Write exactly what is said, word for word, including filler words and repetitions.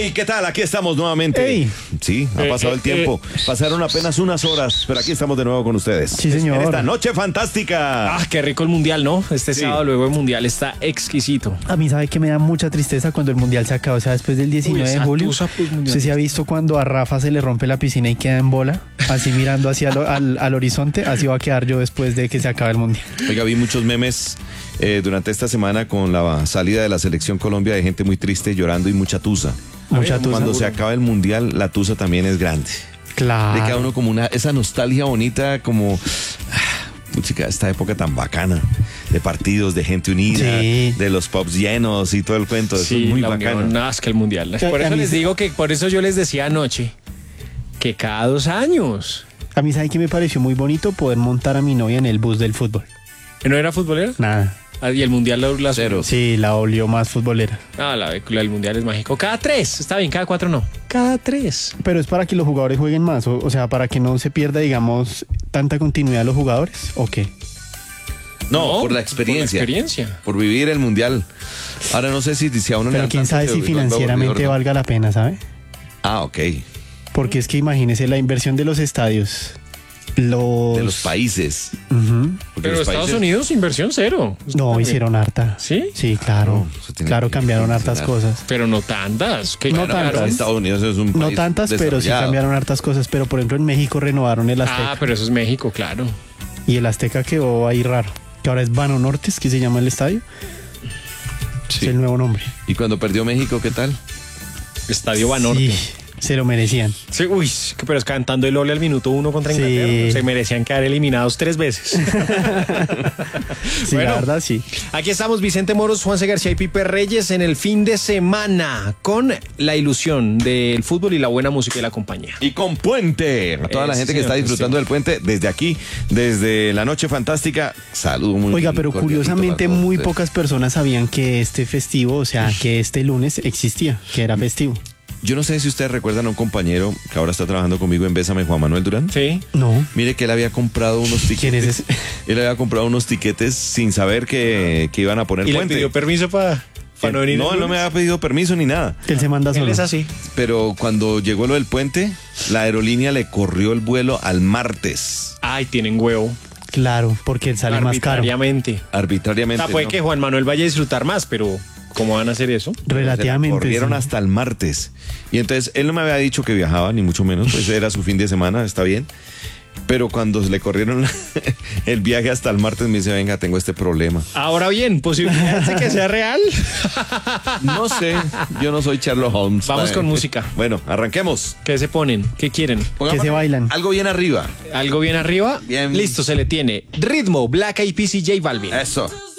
Hey, ¿qué tal? Aquí estamos nuevamente. Hey. Sí, ha Eh, pasado eh, el tiempo. eh. Pasaron apenas unas horas, pero aquí estamos de nuevo con ustedes. Sí, señor. En esta noche fantástica. Ah, qué rico el mundial, ¿no? Este Sí. sábado luego el mundial está exquisito. A mí sabe que me da mucha tristeza cuando el mundial se acaba, o sea, después del diecinueve Uy, de esa julio. tusa, pues, mundial. ¿Usted se ha visto cuando a Rafa se le rompe la piscina y queda en bola? Así mirando hacia lo- al, al horizonte, así va a quedar yo después de que se acabe el mundial. Oiga, vi muchos memes eh, durante esta semana con la salida de la selección Colombia de gente muy triste, llorando y mucha tusa. Mucha tusa. Cuando se acaba el mundial, la tusa también es grande. Claro. Le queda a uno como una, esa nostalgia bonita, como, ah, chica, esta época tan bacana, de partidos, de gente unida, Sí. de los pubs llenos y todo el cuento. Eso Sí, es muy la bacano. unión, nada, es que el mundial. sea, Por a eso mí les sí- digo que, por eso yo les decía anoche, que cada dos años. A mí sabe que me pareció muy bonito poder montar a mi novia en el bus del fútbol. ¿No era futbolera? Nada. Ah, y el mundial la, la Cero. Sí, la olió más futbolera. Ah, la la del mundial es mágico. Cada tres, está bien, cada cuatro no. Cada tres. Pero es para que los jugadores jueguen más, o, o sea, para que no se pierda, digamos, tanta continuidad de los jugadores, ¿o qué? No, por la Por la experiencia. experiencia. Por vivir el mundial. Ahora no sé si, si a uno le Pero dan quién tanto sabe que si vuelva financieramente aburridor, ¿no? valga la pena, ¿sabe? Ah, ok. Porque es que imagínese la inversión de los estadios. Los... De los países. Ujú. Porque Pero los Estados países- Unidos, inversión cero. No, hicieron harta. ¿Sí? Sí, claro. No, eso tiene Claro, que cambiaron hartas funcionar. cosas. Pero no tantas. ¿Qué No ganaron? tantas. Estados Unidos es un No país tantas, pero sí desarrollado. cambiaron hartas cosas. Pero, por ejemplo, en México renovaron el Azteca. Ah, pero eso es México, claro. Y el Azteca quedó ahí raro. Que ahora es Bano Nortes, que se llama el estadio. Sí. Es el nuevo nombre. Y cuando perdió México, ¿qué tal? Estadio Banorte. Sí, se lo merecían. Sí, uy, que- pero es cantando el Ole al minuto uno contra Sí. Inglaterra. Se merecían quedar eliminados tres veces. Sí, Bueno. la verdad, sí. Aquí estamos, Vicente Moros, Juanse García y Pipe Reyes en el fin de semana con la ilusión del fútbol y la buena música y la compañía. Y con Puente. A toda la Eh, gente sí, que está señor, disfrutando sí. del puente, desde aquí, desde la noche fantástica, saludo muy Oiga, pero cordialito curiosamente para todos muy ustedes. pocas personas sabían que este festivo, o sea, que este lunes existía, que era festivo. Yo no sé si ustedes recuerdan a un compañero que ahora está trabajando conmigo en Bésame, Juan Manuel Durán. Sí. No. Mire que él había comprado unos tiquetes. ¿Quién es ese? Él había comprado unos tiquetes sin saber que, que iban a poner Y le puente. pidió permiso para no venir. no, el él no me lunes. había pedido permiso ni nada. Que él se manda Él solo. es así. Pero cuando llegó lo del puente, la aerolínea le corrió el vuelo al martes. Ay, tienen huevo. Claro, porque él sale más caro. Arbitrariamente. O Arbitrariamente. sea, puede ¿no? que Juan Manuel vaya a disfrutar más, pero ¿cómo van a hacer eso? Relativamente. Corrieron sí. hasta el martes. Y entonces él no me había dicho que viajaba, ni mucho menos, pues era su fin de semana, está bien. Pero cuando le corrieron el viaje hasta el martes, me dice, venga, tengo este problema. Ahora bien, posibilidad de que sea real. No sé, yo no soy Sherlock Holmes. Vamos Ay. con música. Bueno, arranquemos. ¿Qué se ponen? ¿Qué quieren? Que se bailan. Algo bien arriba. ¿Algo bien arriba? Bien. Listo, se le tiene. Ritmo, Black Eyed Peas y J Balvin. Eso.